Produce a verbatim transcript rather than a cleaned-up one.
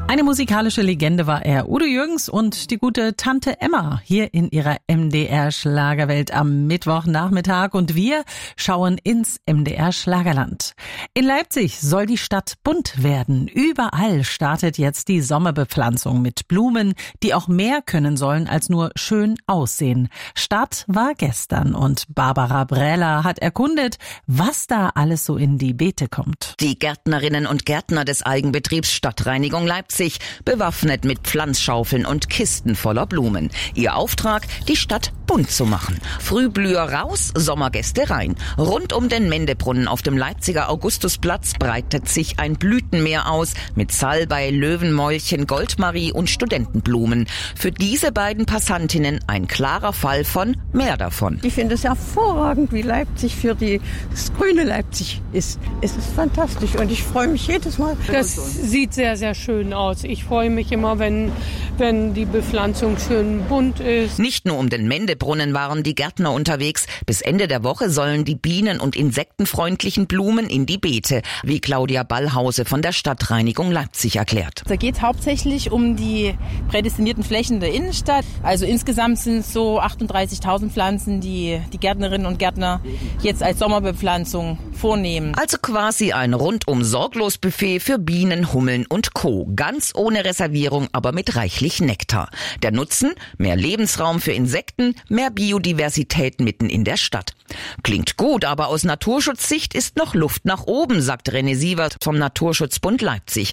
Eine musikalische Legende war er, Udo Jürgens, und die gute Tante Emma hier in ihrer M D R-Schlagerwelt am Mittwochnachmittag, und wir schauen ins M D R-Schlagerland. In Leipzig soll die Stadt bunt werden. Überall startet jetzt die Sommerbepflanzung mit Blumen, die auch mehr können sollen als nur schön aussehen. Start war gestern und Barbara Brähler hat erkundet, was da alles so in die Beete kommt. Die Gärtnerinnen und Gärtner des Eigenbetriebs Stadtreinigung Leipzig, bewaffnet mit Pflanzschaufeln und Kisten voller Blumen. Ihr Auftrag, die Stadt bunt zu machen. Frühblüher raus, Sommergäste rein. Rund um den Mendebrunnen auf dem Leipziger Augustusplatz breitet sich ein Blütenmeer aus mit Salbei, Löwenmäulchen, Goldmarie und Studentenblumen. Für diese beiden Passantinnen ein klarer Fall von mehr davon. Ich finde es hervorragend, wie Leipzig für die, das grüne Leipzig ist. Es ist fantastisch und ich freue mich jedes Mal. Das sieht sehr, sehr schön aus. Ich freue mich immer, wenn, wenn die Bepflanzung schön bunt ist. Nicht nur um den Mendebrunnen waren die Gärtner unterwegs. Bis Ende der Woche sollen die bienen- und insektenfreundlichen Blumen in die Beete, wie Claudia Ballhause von der Stadtreinigung Leipzig erklärt. Da geht es hauptsächlich um die prädestinierten Flächen der Innenstadt. Also insgesamt sind es so achtunddreißigtausend Pflanzen, die die Gärtnerinnen und Gärtner jetzt als Sommerbepflanzung vornehmen. Also quasi ein Rundum-Sorglos-Buffet für Bienen, Hummeln und Co. Ganz ohne Reservierung, aber mit reichlich Nektar. Der Nutzen? Mehr Lebensraum für Insekten, mehr Biodiversität mitten in der Stadt. Klingt gut, aber aus Naturschutzsicht ist noch Luft nach oben, sagt René Sievert vom Naturschutzbund Leipzig.